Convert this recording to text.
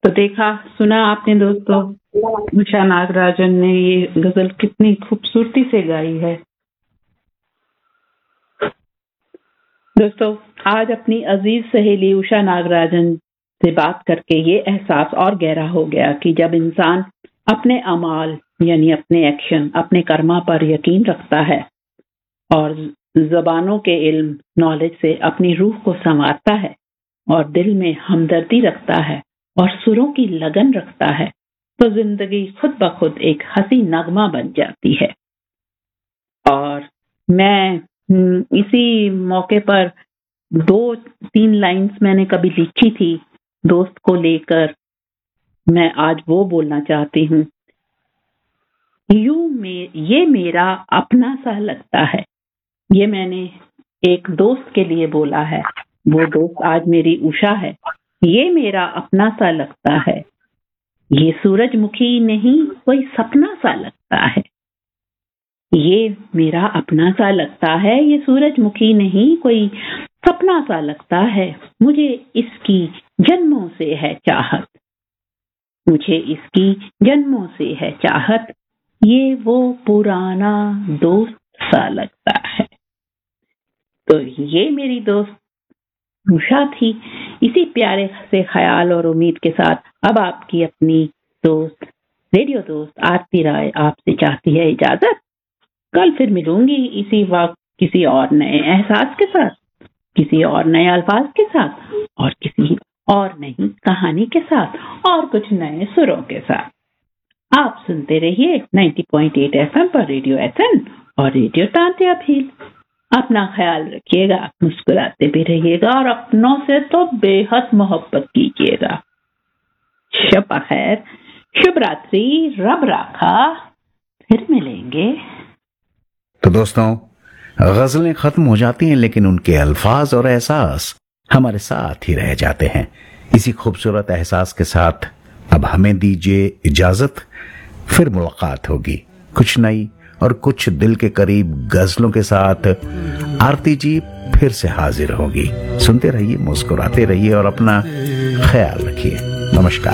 तो देखा सुना आपने दोस्तों, उषा नागराजन ने ये गजल कितनी खूबसूरती से गाई है। दोस्तों आज अपनी अजीज सहेली उषा नागराजन से बात करके ये एहसास और गहरा हो गया कि जब इंसान अपने अमाल यानी अपने एक्शन, अपने कर्मा पर यकीन रखता है और ज़बानों के इल्म नॉलेज से अपनी रूह को संवारता है और दिल में हमदर्दी रखता है और सुरों की लगन रखता है, तो जिंदगी खुद ब खुद एक हंसी नगमा बन जाती है। और मैं इसी मौके पर 2-3 लाइंस मैंने कभी लिखी थी दोस्त को लेकर, मैं आज वो बोलना चाहती हूँ। ये मेरा अपना सा लगता है, ये मैंने एक दोस्त के लिए बोला है। वो दोस्त आज मेरी उषा है। ये मेरा अपना सा लगता है, ये सूरजमुखी नहीं कोई सपना सा लगता है। ये मेरा अपना सा लगता है, ये सूरजमुखी नहीं कोई सपना सा लगता है। मुझे इसकी जन्मों से है चाहत, मुझे इसकी जन्मों से है चाहत। ये वो पुराना दोस्त सा लगता है। तो ये मेरी दोस्त उषा थी। इसी प्यारे से ख्याल और उम्मीद के साथ अब आपकी अपनी दोस्त, रेडियो दोस्त आरती राय आपसे चाहती है इजाजत। कल फिर मिलूंगी इसी वक्त किसी और नए एहसास के साथ, किसी और नए अल्फाज के साथ और किसी और नई कहानी के साथ और कुछ नए सुरों के साथ। आप सुनते रहिए 90.8 FM पर रेडियो एथन और रेडियो तांत्या भील। अपना ख्याल रखिएगा, मुस्कुराते भी रहिएगा और अपनों से तो बेहद मोहब्बत कीजिएगा। शब खैर, शुभ रात्रि, रब राखा, फिर मिलेंगे। तो दोस्तों, गजलें खत्म हो जाती हैं लेकिन उनके अल्फाज और एहसास हमारे साथ ही रह जाते हैं। इसी खूबसूरत एहसास के साथ अब हमें दीजिए इजाजत। फिर मुलाकात होगी कुछ नई और कुछ दिल के करीब गजलों के साथ। आरती जी फिर से हाजिर होगी। सुनते रहिए, मुस्कुराते रहिए और अपना ख्याल रखिए। नमस्कार।